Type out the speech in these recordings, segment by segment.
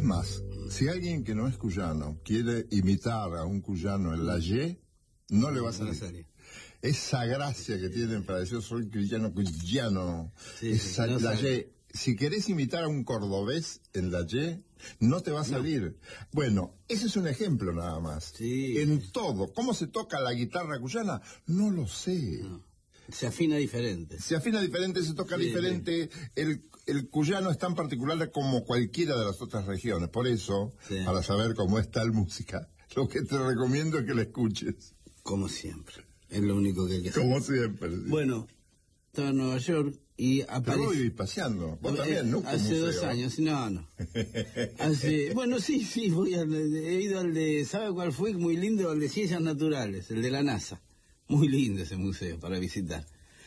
más, si alguien que no es cuyano quiere imitar a un cuyano en la Y, no le va a salir. Esa gracia que tienen para decir soy cuyano, sí, esa, no la sale. Y, si querés imitar a un cordobés en la Y, no te va a salir. Bueno, ese es un ejemplo nada más. Sí. En todo, ¿cómo se toca la guitarra cuyana? No lo sé. No. Se afina diferente. Se afina diferente, se toca diferente. El cuyano es tan particular como cualquiera de las otras regiones. Por eso, para saber cómo es tal música, lo que te recomiendo es que la escuches. Como siempre. Es lo único que hay que hacer. Como siempre. Sí. Bueno, estaba en Nueva York y apareció... Te voy paseando. Vos también, ¿no? Hace 2 años. No. Bueno, sí, he ido al de... ¿Sabe cuál fue? Muy lindo, al de Ciencias Naturales, el de la NASA. Muy lindo ese museo para visitar.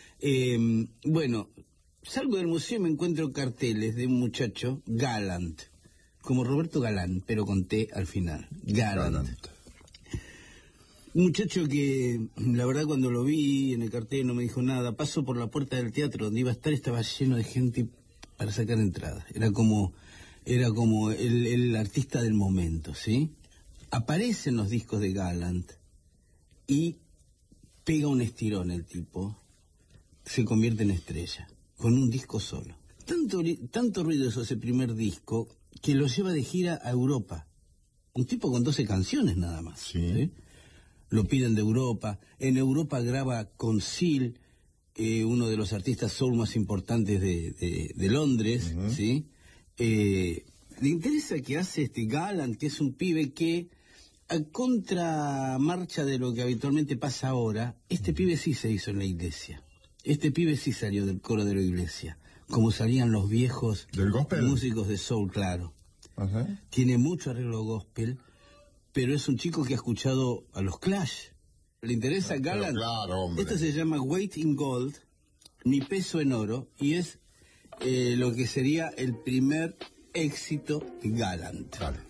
Bueno, salgo del museo y me encuentro carteles de un muchacho, Galant, como Roberto Galán, pero con T al final. Galant. Un muchacho que, la verdad, cuando lo vi en el cartel no me dijo nada. Paso por la puerta del teatro donde iba a estar, estaba lleno de gente para sacar entradas. Era como el artista del momento, ¿sí? Aparecen los discos de Galant y pega un estirón el tipo, se convierte en estrella, con un disco solo. Tanto ruido hizo ese primer disco que lo lleva de gira a Europa. Un tipo con 12 canciones nada más. ¿Sí? Lo piden de Europa. En Europa graba con Seal, uno de los artistas soul más importantes de Londres. ¿Sí? Le interesa que hace este Galant, que es un pibe que, a contramarcha de lo que habitualmente pasa ahora, este pibe sí se hizo en la iglesia. Este pibe sí salió del coro de la iglesia, como salían los viejos músicos de soul, claro. Tiene mucho arreglo gospel, pero es un chico que ha escuchado a los Clash. ¿Le interesa Galant? Claro, hombre. Esto se llama Weight in Gold, Mi peso en oro, y es lo que sería el primer éxito de Galant. Claro.